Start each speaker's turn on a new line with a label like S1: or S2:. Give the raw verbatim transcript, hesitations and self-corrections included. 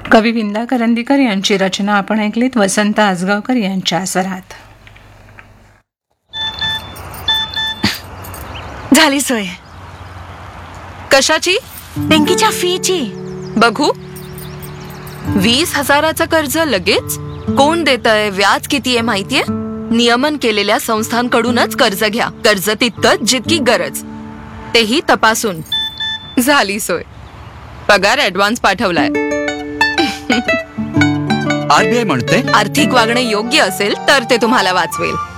S1: कवी विंदा करंदीकर यांची रचना आपण ऐकलीत वसंत आसगावकर यांच्या स्वरात.
S2: झाली सोय.
S3: कशाची?
S2: बँकेच्या फीची.
S3: बघू. वीस हजाराचं कर्ज लगेच? कोण देतंय, व्याज किती आहे माहितीये? नियमन केलेल्या संस्थांकडूनच कर्ज घ्या. कर्ज तितकंच जितकी गरज, तेही तपासून. झाली सोय. पगार ऍडव्हान्स पाठवलाय.
S4: आरबीआय म्हणते
S3: आर्थिक वागणे योग्य असेल तर ते तुम्हाला वाचवेल.